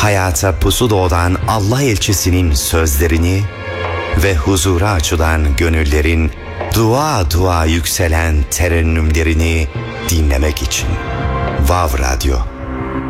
hayata pusu doğdan Allah elçisinin sözlerini ve huzura açılan gönüllerin dua dua yükselen terennümlerini dinlemek için. Vav Radyo